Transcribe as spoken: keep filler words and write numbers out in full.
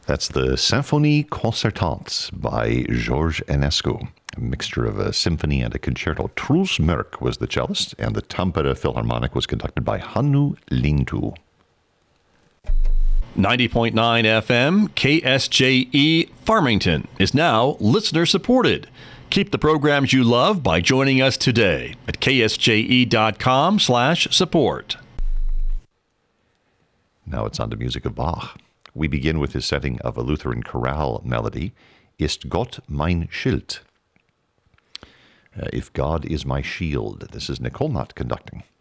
That's the Symphonie Concertante by Georges Enescu, a mixture of a symphony and a concerto. Truls Mørk was the cellist, and the Tampere Philharmonic was conducted by Hannu Lintu. ninety point nine F M, K S J E Farmington is now listener-supported. Keep the programs you love by joining us today at ksje.com slash support. Now it's on to music of Bach. We begin with his setting of a Lutheran chorale melody, Ist Gott mein Schild? Uh, if God is my shield. This is Nicole Knott conducting.